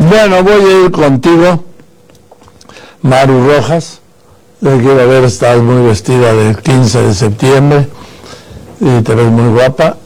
Bueno, voy a ir contigo, Maru Rojas. Yo quiero ver, estás muy vestida del 15 de septiembre y te ves muy guapa.